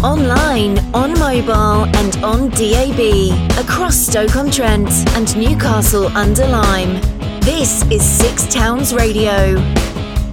Online, on mobile and on DAB across Stoke-on-Trent and Newcastle under Lyme. This is Six Towns Radio.